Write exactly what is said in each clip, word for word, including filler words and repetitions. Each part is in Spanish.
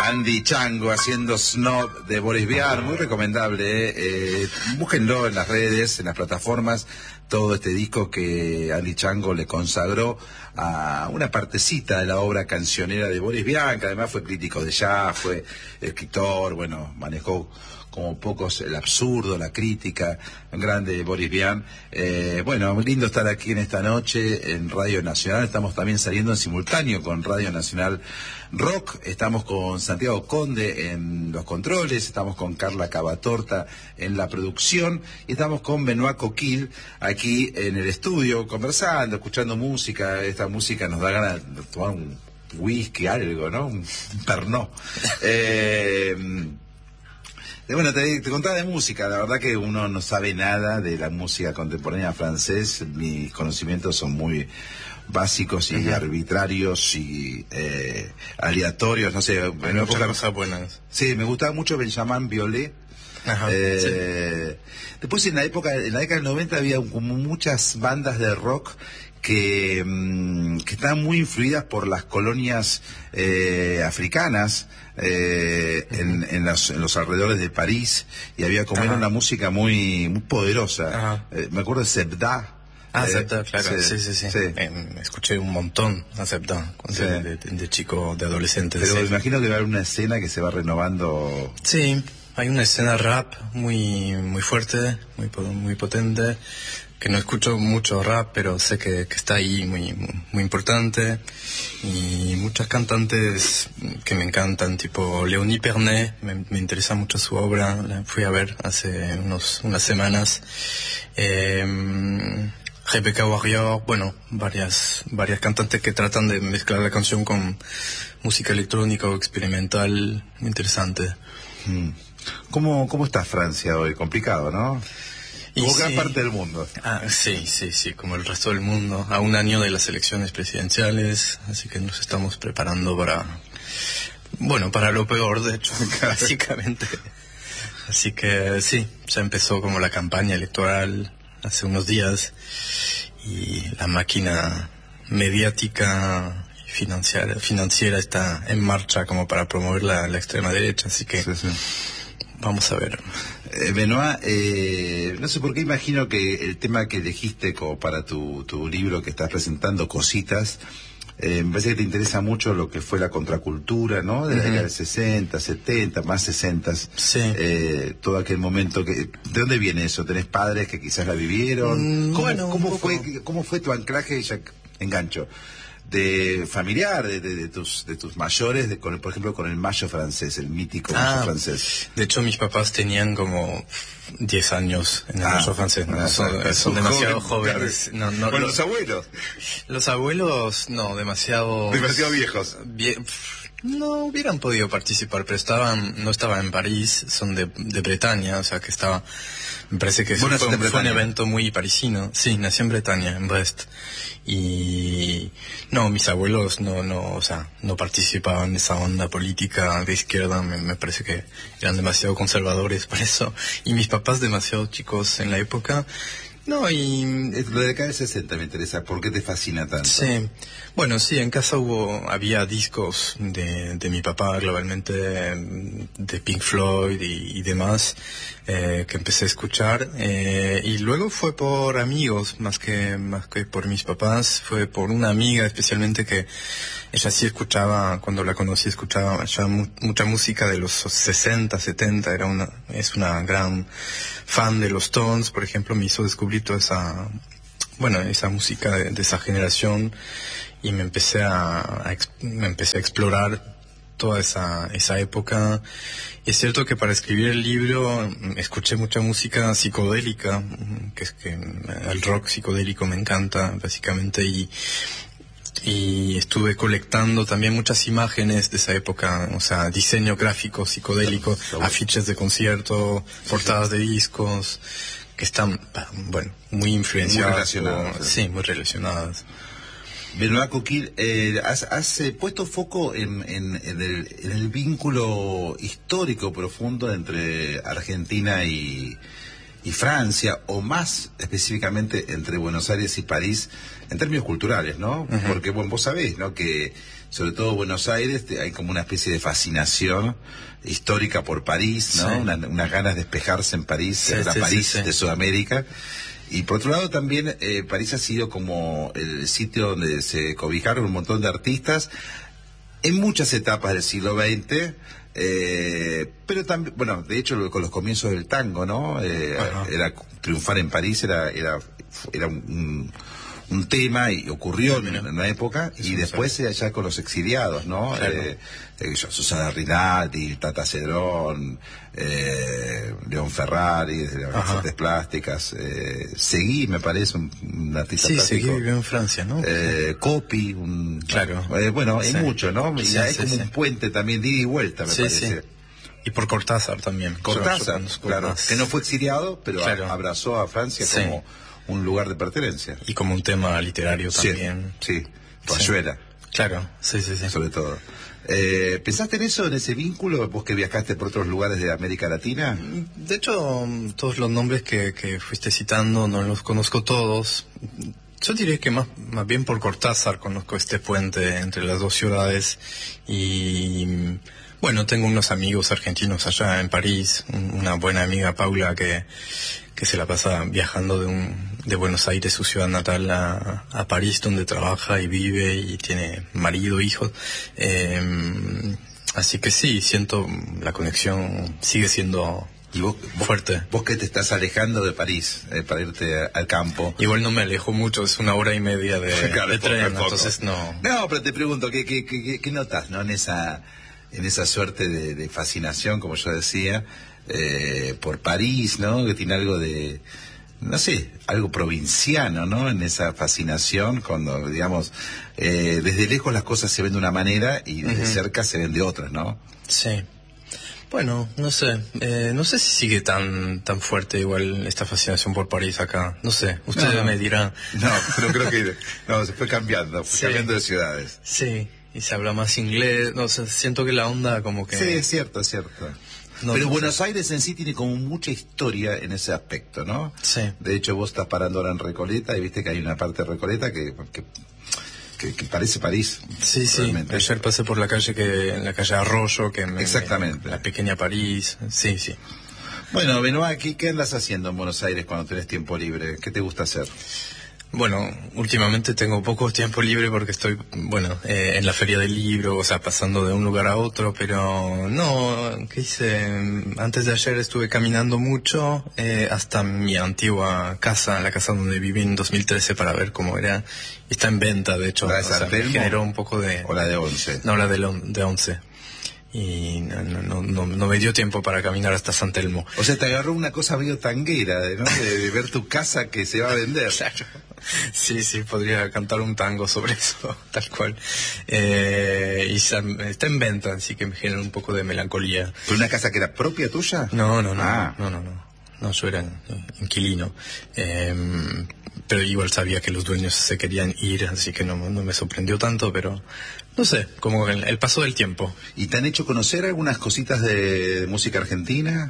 Andy Chango haciendo Snob de Boris Vian, muy recomendable, ¿eh? Eh, búsquenlo en las redes, en las plataformas, todo este disco que Andy Chango le consagró a una partecita de la obra cancionera de Boris Vian, que además fue crítico de jazz, fue escritor, bueno, manejó como pocos el absurdo, la crítica, un grande Boris Vian. Eh, bueno, lindo estar aquí en esta noche en Radio Nacional. Estamos también saliendo en simultáneo con Radio Nacional Rock. Estamos con Santiago Conde en los controles, estamos con Carla Cavatorta en la producción y estamos con Benoît Coquille aquí en el estudio conversando, escuchando música. Esta música nos da ganas de tomar un whisky, algo, ¿no? Un pernod. Eh, Bueno, te, te contaba de música, la verdad que uno no sabe nada de la música contemporánea francés, mis conocimientos son muy básicos y uh-huh. arbitrarios y eh, aleatorios, no sé. Hay muchas época, cosas buenas. Sí, me gustaba mucho Benjamin Biolay. Ajá, eh, sí. Después en la época, en la década del noventa había como muchas bandas de rock que, mmm, que estaban muy influidas por las colonias eh, africanas eh, uh-huh. en, en, los, en los alrededores de París, y había como era una música muy muy poderosa. Eh, me acuerdo de Sebda. Ah, eh, Sebda, claro, sí, sí, sí. sí. sí. Eh, escuché un montón a Sebda sí. de, de, de chico, de adolescente. Pero sí. imagino que va a haber una escena que se va renovando. Sí, hay una escena rap muy muy fuerte, muy muy potente, que no escucho mucho rap, pero sé que, que está ahí, muy, muy muy importante, y muchas cantantes que me encantan, tipo Léonie Pernet, me, me interesa mucho su obra, la fui a ver hace unos unas semanas. Eh, Rebecca Warrior, bueno, varias varias cantantes que tratan de mezclar la canción con música electrónica o experimental, muy interesante. Hmm. ¿Cómo, ¿Cómo está Francia hoy? Complicado, ¿no? Como sí. gran parte del mundo. Ah, sí, sí, sí, como el resto del mundo. A un año de las elecciones presidenciales, así que nos estamos preparando para, bueno, para lo peor, de hecho, básicamente. Así que sí, ya empezó como la campaña electoral hace unos días, y la máquina mediática y financiera, financiera está en marcha como para promover la, la extrema derecha, así que... Sí, sí. Vamos a ver. Eh, Benoît, eh, no sé por qué imagino que el tema que elegiste como para tu, tu libro que estás presentando, Cositas, eh, me parece que te interesa mucho lo que fue la contracultura, ¿no? De la década del sesenta, setenta, más sesenta. Sí. Eh, todo aquel momento que... ¿De dónde viene eso? ¿Tenés padres que quizás la vivieron? Mm, ¿Cómo, bueno, cómo fue, ¿Cómo fue tu anclaje, ya engancho, de familiar, de, de, de tus de tus mayores, de, con, por ejemplo, con el mayo francés, el mítico ah, mayo francés? De hecho, mis papás tenían como diez años en el ah, mayo francés. No, ah, son, son, son demasiado joven, jóvenes. No, no, bueno, los, los abuelos. Los abuelos, no, demasiado... Demasiado viejos. Bien, no hubieran podido participar, pero estaban, no estaban en París, son de, de Bretaña, o sea que estaba... Me parece que bueno, fue, fue un evento muy parisino. Sí, nací en Bretaña, en Brest. Y no, mis abuelos no, no, o sea, no participaban en esa onda política de izquierda. Me, me parece que eran demasiado conservadores por eso. Y mis papás demasiado chicos en la época. No, y... Lo de década del sesenta me interesa. ¿Por qué te fascina tanto? Sí. Bueno, sí, en casa hubo, había discos de, de mi papá, globalmente, de Pink Floyd y, y demás, eh, que empecé a escuchar. Eh, y luego fue por amigos, más que, más que por mis papás. Fue por una amiga, especialmente, que ella sí escuchaba, cuando la conocí, escuchaba ya mu- mucha música de los sesenta, setenta. Era una, es una gran fan de los Stones, por ejemplo, me hizo descubrir toda esa, bueno, esa música de, de esa generación, y me empecé a, a me empecé a explorar toda esa esa época. Y es cierto que para escribir el libro escuché mucha música psicodélica, que es que el rock psicodélico me encanta básicamente, y y estuve colectando también muchas imágenes de esa época, o sea, diseño gráfico psicodélico, afiches de concierto, portadas de discos, que están, bueno, muy influenciadas. Muy relacionadas. Por, sí, muy relacionadas. Benoît Coquille, eh, has, has eh, puesto foco en, en, en, el, en el vínculo histórico profundo entre Argentina y, y Francia, o más específicamente entre Buenos Aires y París, en términos culturales, ¿no? Uh-huh. Porque, bueno, vos sabés, ¿no?, que sobre todo Buenos Aires, hay como una especie de fascinación histórica por París, ¿no? Sí. Una, unas ganas de despejarse en París, sí, la sí, París sí, sí. de Sudamérica. Y por otro lado también eh, París ha sido como el sitio donde se cobijaron un montón de artistas en muchas etapas del siglo veinte, eh, pero también, bueno, de hecho con los comienzos del tango, ¿no? Eh, era triunfar en París era era era un, un, un tema y ocurrió en, en una época y después ya con los exiliados, ¿no? Claro. Eh, eh, Susana Rinaldi, Tata Cedrón, eh, León Ferrari, de las artes plásticas, eh, Seguí, me parece, un, un artista sí, plástico. Sí, Seguí vivió en Francia, ¿no? Eh, Copy, un... Claro. Eh, bueno, hay sí. mucho, ¿no? Y sí, hay sí, como sí. un puente también de ida y vuelta, me sí, parece. Sí. Y por Cortázar también. Cortázar, claro, más... que no fue exiliado, pero claro. abrazó a Francia sí. como un lugar de pertenencia. Y como un tema literario también. Sí, sí. Rayuela. Claro, sí, sí, sí. Sobre todo. Eh, ¿Pensaste en eso, en ese vínculo, vos que viajaste por otros lugares de América Latina? De hecho, todos los nombres que, que fuiste citando no los conozco todos. Yo diría que más, más bien por Cortázar conozco este puente entre las dos ciudades y... Bueno, tengo unos amigos argentinos allá en París, una buena amiga Paula que, que se la pasa viajando de, un, de Buenos Aires, su ciudad natal, a, a París, donde trabaja y vive y tiene marido, hijos. Eh, así que sí, siento la conexión sigue siendo ¿Y vos, vos, fuerte. Vos que te estás alejando de París eh, para irte a, al campo. Igual no me alejo mucho, es una hora y media de, claro, de tren, poco, entonces no... No, pero te pregunto, ¿qué, qué, qué, qué notas, no, en esa... en esa suerte de, de fascinación, como yo decía, eh, por París, ¿no? Que tiene algo de, no sé, algo provinciano, ¿no? En esa fascinación, cuando, digamos, eh, desde lejos las cosas se ven de una manera y desde uh-huh. cerca se ven de otras, ¿no? Sí. Bueno, no sé, eh, no sé si sigue tan tan fuerte igual esta fascinación por París acá, no sé, ustedes no, me dirán. No, pero creo que, no, se fue cambiando, fue sí. cambiando de ciudades. Sí. Y se habla más inglés, no sé, siento que la onda como que... Sí, es cierto, es cierto. No, Pero no Buenos sé. Aires en sí tiene como mucha historia en ese aspecto, ¿no? Sí. De hecho, vos estás parando ahora en Recoleta y viste que hay una parte de Recoleta que, que, que, que parece París. Sí, realmente. Sí. Ayer pasé por la calle que en la calle Arroyo, que me, Exactamente. Me, la pequeña París. Sí, sí. Bueno, Benoit, ¿qué, ¿qué andas haciendo en Buenos Aires cuando tenés tiempo libre? ¿Qué te gusta hacer? Bueno, últimamente tengo poco tiempo libre porque estoy, bueno, eh, en la feria del libro, o sea, pasando de un lugar a otro, pero no, ¿qué hice? Antes de ayer estuve caminando mucho eh, hasta mi antigua casa, la casa donde viví en dos mil trece para ver cómo era. Está en venta, de hecho. ¿La de San Telmo? Me generó un poco de... ¿O la de Once? No, la de, lo, de Once. Y no, no, no, no me dio tiempo para caminar hasta San Telmo. O sea, te agarró una cosa medio tanguera, ¿no? De, de ver tu casa que se va a vender. Claro. Sí, sí, podría cantar un tango sobre eso, tal cual. Eh, y está en venta, así que me genera un poco de melancolía. ¿Pero una casa que era propia tuya? No, no, no, ah. no, no, no. No, yo era inquilino. Eh, pero igual sabía que los dueños se querían ir, así que no, no me sorprendió tanto, pero no sé, como el, el paso del tiempo. ¿Y te han hecho conocer algunas cositas de, de música argentina?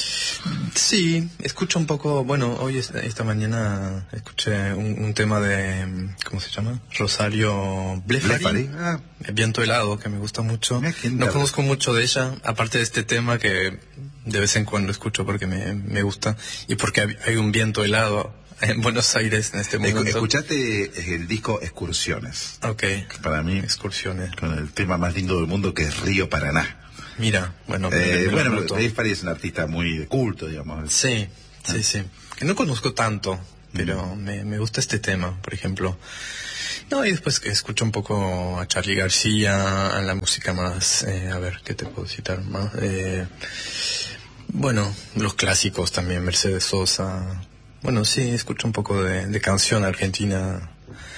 Sí, escucho un poco, bueno, hoy esta mañana escuché un, un tema de, ¿cómo se llama? Rosario Blefari, Blefari. Ah. Viento helado, que me gusta mucho. No conozco mucho de ella, aparte de este tema que de vez en cuando escucho porque me, me gusta y porque hay un viento helado en Buenos Aires en este momento. Escuchaste el disco Excursiones. Ok. Para mí, Excursiones. Con el tema más lindo del mundo que es Río Paraná. Mira, bueno, eh, me bueno, Blefari es un artista muy de culto, digamos. Sí, sí, ah. sí. Que no conozco tanto, pero mm. me, me gusta este tema, por ejemplo. No, y después que escucho un poco a Charly García, a la música más, eh, a ver, ¿qué te puedo citar más? Eh, bueno, los clásicos también, Mercedes Sosa. Bueno, sí, escucho un poco de, de canción argentina,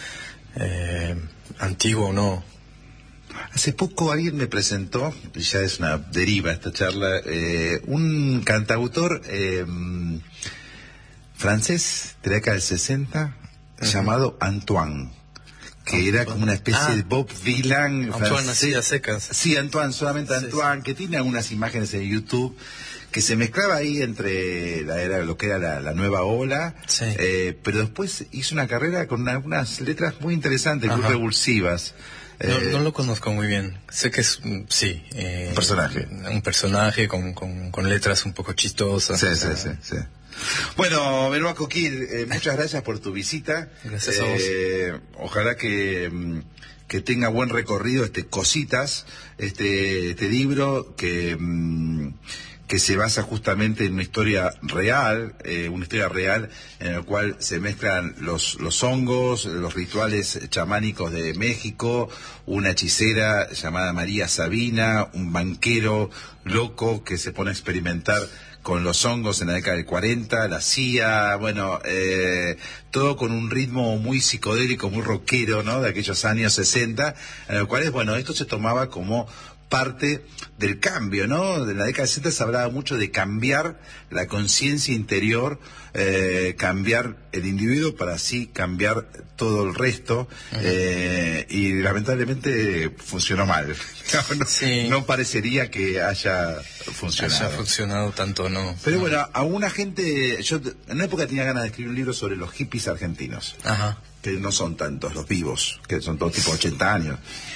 eh, antigua o no. Hace poco alguien me presentó, y ya es una deriva esta charla, eh, un cantautor eh, francés de la década del sesenta, uh-huh. llamado Antoine, que Antoine. Era como una especie ah. de Bob Dylan Antoine francés. Así a secas. Sí, Antoine, solamente sí, Antoine, sí. que tiene algunas imágenes en YouTube que se mezclaba ahí entre la, era, lo que era la, la nueva ola, sí. eh, pero después hizo una carrera con una, unas letras muy interesantes, Ajá. muy revulsivas. No, Eh, no lo conozco muy bien. Sé que es, mm, sí. Eh, Un personaje. Un personaje con, con, con letras un poco chistosas. Sí, o sí, sea, sí, sí. Bueno, Benoît Coquille, eh, muchas gracias por tu visita. Gracias a vos. Eh, ojalá que, mm, que tenga buen recorrido este Cositas, este, este libro que, mm, que se basa justamente en una historia real, eh, una historia real en la cual se mezclan los, los hongos, los rituales chamánicos de México, una hechicera llamada María Sabina, un banquero loco que se pone a experimentar con los hongos en la década del cuarenta, la C I A, bueno, eh, todo con un ritmo muy psicodélico, muy rockero, ¿no?, de aquellos años sesenta, en los cuales, bueno, esto se tomaba como parte del cambio, ¿no? En la década del sesenta se hablaba mucho de cambiar la conciencia interior, eh, cambiar el individuo para así cambiar todo el resto, uh-huh. eh, y lamentablemente funcionó mal. No, no, sí. no parecería que haya funcionado. Haya funcionado tanto, no. Pero no. bueno, a una gente, yo en una época tenía ganas de escribir un libro sobre los hippies argentinos, Ajá. que no son tantos los vivos, que son todos tipo ochenta años.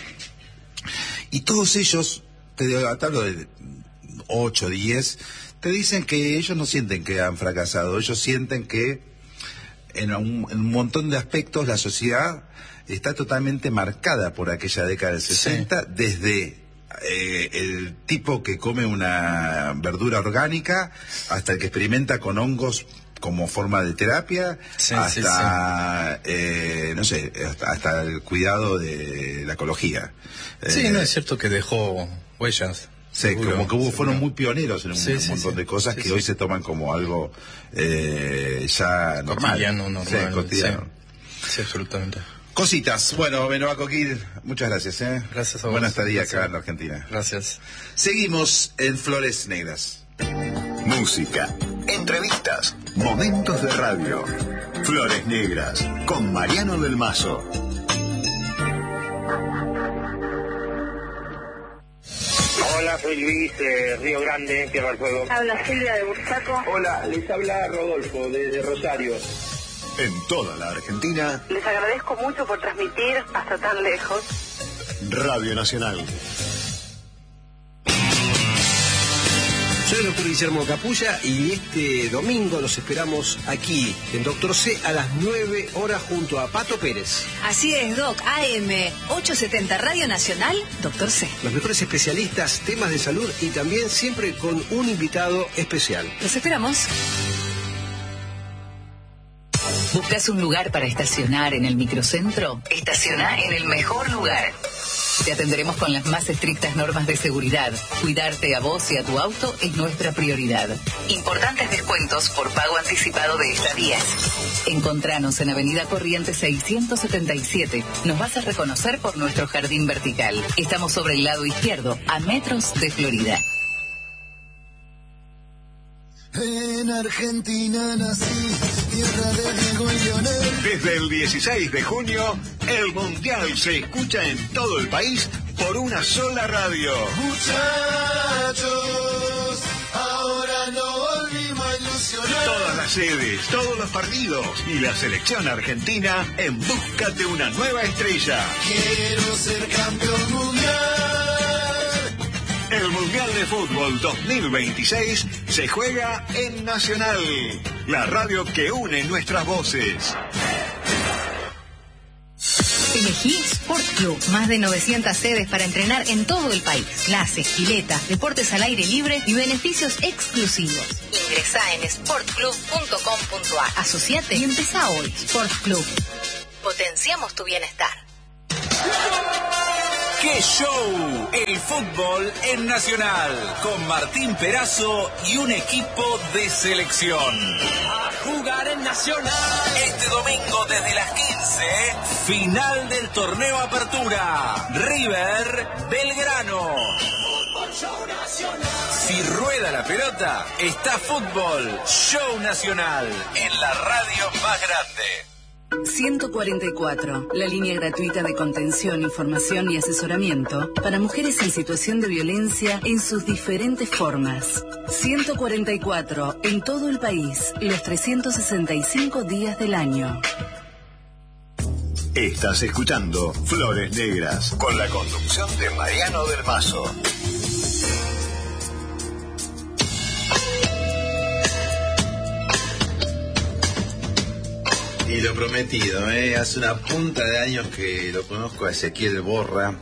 Y todos ellos, te hablo de ocho, diez, te dicen que ellos no sienten que han fracasado, ellos sienten que en un, en un montón de aspectos la sociedad está totalmente marcada por aquella década del sesenta, sí. Desde eh, el tipo que come una verdura orgánica hasta el que experimenta con hongos como forma de terapia, sí, hasta, sí, sí. Eh, no sé, hasta, hasta el cuidado de la ecología. Sí, eh, no es cierto que dejó huellas. Sí, seguro, como que hubo, fueron muy pioneros en un, sí, un sí, montón sí. de cosas sí, que sí. hoy se toman como algo eh, ya normal. Cotidiano, normal. Sí, cotidiano. Sí, sí, absolutamente. Cositas. Bueno, Benoît Coquille, muchas gracias. ¿eh? Gracias a vos. Buena estadía gracias. acá en la Argentina. Gracias. Seguimos en Flores Negras. Música, entrevistas, momentos de radio. Flores Negras, con Mariano del Mazo. Hola, soy Luis, de Río Grande, Tierra del Fuego. Habla Silvia de Bursaco. Hola, les habla Rodolfo, desde Rosario. En toda la Argentina. Les agradezco mucho por transmitir hasta tan lejos. Radio Nacional. Soy el doctor Guillermo Capulla y este domingo los esperamos aquí, en Doctor C, a las nueve horas junto a Pato Pérez. Así es, Doc, A M ochocientos setenta Radio Nacional, Doctor C. Los mejores especialistas, temas de salud y también siempre con un invitado especial. Los esperamos. ¿Buscas un lugar para estacionar en el microcentro? Estaciona en el mejor lugar. Te atenderemos con las más estrictas normas de seguridad. Cuidarte a vos y a tu auto es nuestra prioridad. Importantes descuentos por pago anticipado de estadías. Encontranos en Avenida Corrientes seiscientos setenta y siete. Nos vas a reconocer por nuestro jardín vertical. Estamos sobre el lado izquierdo, a metros de Florida. En Argentina nací, tierra de Diego y Lionel. Desde el dieciséis de junio, el Mundial se escucha en todo el país por una sola radio. Muchachos, ahora no volvimos a ilusionar. Todas las sedes, todos los partidos y la selección argentina en busca de una nueva estrella. Quiero ser campeón mundial. El Mundial de Fútbol dos mil veintiséis se juega en Nacional, la radio que une nuestras voces. Elegí Sport Club, más de novecientas sedes para entrenar en todo el país. Clases, piletas, deportes al aire libre y beneficios exclusivos. Ingresá en sport club punto com punto a. Asociate y empezá hoy. Sport Club. Potenciamos tu bienestar. ¡Qué show! El fútbol en Nacional, con Martín Perazo y un equipo de selección. A jugar en Nacional. Este domingo desde las quince, final del torneo Apertura. River Belgrano. Fútbol Show Nacional. Si rueda la pelota, está Fútbol Show Nacional en la radio más grande. ciento cuarenta y cuatro, la línea gratuita de contención, información y asesoramiento para mujeres en situación de violencia en sus diferentes formas. ciento cuarenta y cuatro, en todo el país, los trescientos sesenta y cinco días del año. Estás escuchando Flores Negras con la conducción de Mariano del Mazo. Y lo prometido, ¿eh? Hace una punta de años que lo conozco a Ezequiel Borra.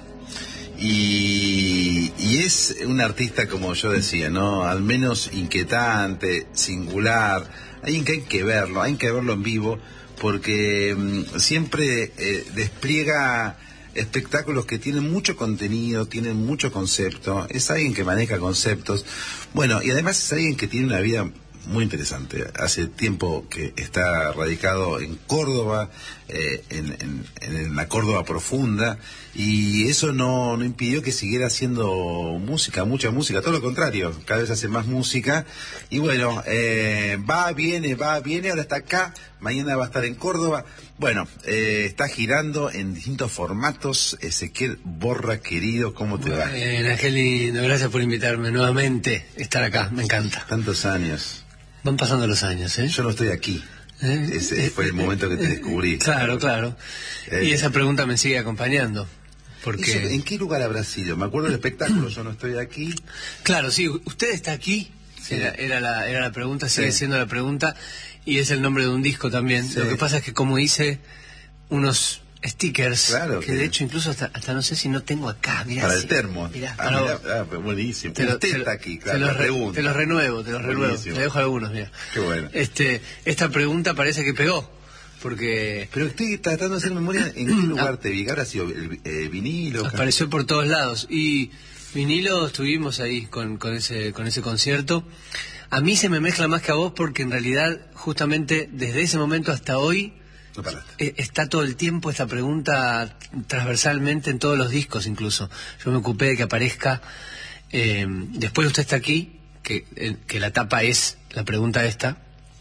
Y, y es un artista, como yo decía, ¿no? Al menos inquietante, singular. Hay que, hay que verlo, hay que verlo en vivo, porque mmm, siempre eh, despliega espectáculos que tienen mucho contenido, tienen mucho concepto. Es alguien que maneja conceptos. Bueno, y además es alguien que tiene una vida muy interesante. Hace tiempo que está radicado en Córdoba, eh, en, en, en la Córdoba profunda, y eso no, no impidió que siguiera haciendo música, mucha música, todo lo contrario, cada vez hace más música, y bueno, eh, va, viene, va, viene, ahora está acá, mañana va a estar en Córdoba. Bueno, eh, está girando en distintos formatos. Ezequiel Borra, querido, ¿cómo te va? Bien, Angelino, gracias por invitarme nuevamente a estar acá, me encanta. Tantos años. Van pasando los años, ¿eh? Yo no estoy aquí. ¿Eh? Ese fue el momento que te descubrí. Claro, claro. Eh, y esa pregunta me sigue acompañando. Porque... ¿En qué lugar habrá sido? Me acuerdo del espectáculo, yo no estoy aquí. Claro, sí, usted está aquí. Sí. Era, era, la, era la pregunta, sigue sí. siendo la pregunta. Y es el nombre de un disco también. Sí. Lo que pasa es que como hice unos stickers, claro, que, que de hecho incluso hasta, hasta no sé si no tengo acá, mirá, para sí, el termo. Mirá, ah, mirá, ah, buenísimo. Te lo, Usted te está lo, aquí, claro. Te los, re, te los renuevo, te los renuevo. Buenísimo. Te dejo algunos, mira. Qué bueno. Este, esta pregunta parece que pegó, porque... Pero estoy tratando de hacer memoria, ¿en qué lugar te vi? ¿Ahora ha sido el, eh, vinilo? Apareció por todos lados. Y vinilo estuvimos ahí con, con, ese, con ese concierto. A mí se me mezcla más que a vos porque en realidad, justamente desde ese momento hasta hoy... No está todo el tiempo esta pregunta transversalmente en todos los discos incluso. Yo me ocupé de que aparezca, eh, después usted está aquí, que, eh, que la tapa es la pregunta esta.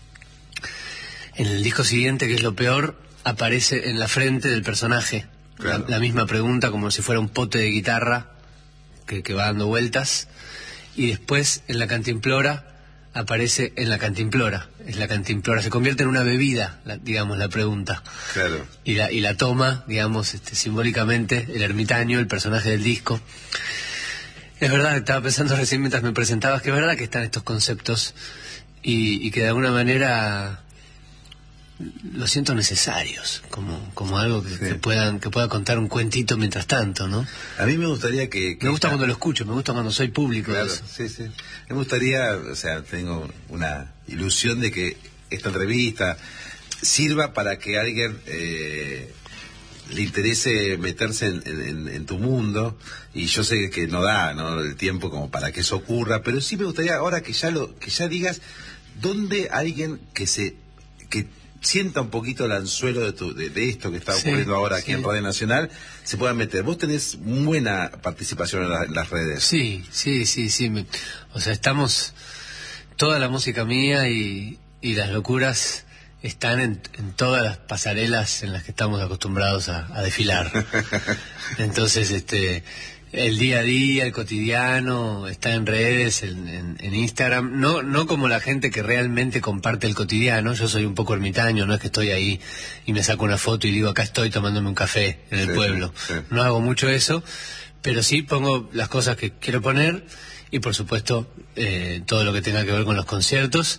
En el disco siguiente, que es lo peor, aparece en la frente del personaje, claro. la, la misma pregunta, como si fuera un pote de guitarra que, que va dando vueltas. Y después en la cantimplora aparece en la cantimplora, es la cantimplora, se convierte en una bebida, la, digamos, la pregunta. Claro. Y la, y la toma, digamos, este, simbólicamente, el ermitaño, el personaje del disco. Es verdad, estaba pensando recién mientras me presentabas, que es verdad que están estos conceptos y, y que de alguna manera los siento necesarios, como, como algo que, sí. que puedan que pueda contar un cuentito mientras tanto, ¿no? A mí me gustaría que... que me gusta esta... cuando lo escucho, me gusta cuando soy público. Claro, de eso. sí, sí. Me gustaría, o sea, tengo una ilusión de que esta entrevista sirva para que alguien eh, le interese meterse en, en, en tu mundo, y yo sé que no da, ¿no?, el tiempo como para que eso ocurra, pero sí me gustaría ahora que ya lo que ya digas dónde alguien que se que sienta un poquito el anzuelo de, tu, de, de esto que está ocurriendo sí, ahora aquí sí. en Radio Nacional, se pueda meter. Vos tenés buena participación en, la, en las redes. Sí, sí, sí, sí. Me, o sea, estamos... Toda la música mía y, y las locuras están en, en todas las pasarelas en las que estamos acostumbrados a, a desfilar. Entonces, este... el día a día, el cotidiano, está en redes, en, en, en Instagram, no no como la gente que realmente comparte el cotidiano. Yo soy un poco ermitaño, no es que estoy ahí y me saco una foto y digo, acá estoy tomándome un café en el sí, pueblo. Sí. No hago mucho eso, pero sí pongo las cosas que quiero poner y por supuesto eh, todo lo que tenga que ver con los conciertos.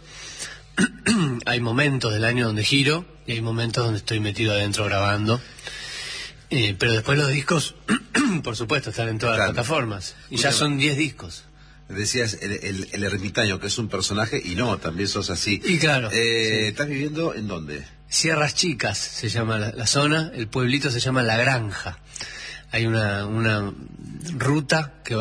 Hay momentos del año donde giro y hay momentos donde estoy metido adentro grabando. Eh, pero después los discos, por supuesto, están en todas claro. las plataformas. Y ya son diez discos. Decías el, el, el ermitaño, que es un personaje, y no, también sos así. Y claro. Eh, sí. ¿Estás viviendo en dónde? Sierras Chicas se llama la, la zona, el pueblito se llama La Granja. Hay una, una ruta que va